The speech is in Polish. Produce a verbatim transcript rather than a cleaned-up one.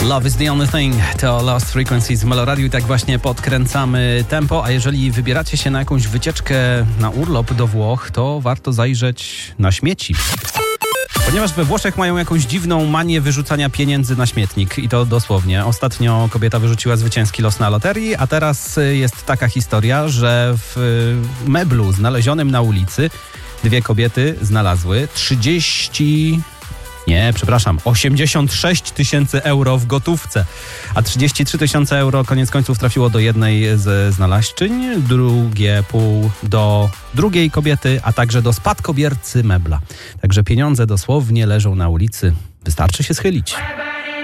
Love is the only thing to Lost Frequencies w Meloradiu. Tak właśnie podkręcamy tempo, a jeżeli wybieracie się na jakąś wycieczkę na urlop do Włoch, to warto zajrzeć na śmieci. Ponieważ we Włoszech mają jakąś dziwną manię wyrzucania pieniędzy na śmietnik i to dosłownie. Ostatnio kobieta wyrzuciła zwycięski los na loterii, a teraz jest taka historia, że w meblu znalezionym na ulicy dwie kobiety znalazły trzydzieści... Nie, przepraszam, osiemdziesiąt sześć tysięcy euro w gotówce, a trzydzieści trzy tysiące euro koniec końców trafiło do jednej ze znalazczyń, drugie pół do drugiej kobiety, a także do spadkobiercy mebla. Także pieniądze dosłownie leżą na ulicy, wystarczy się schylić.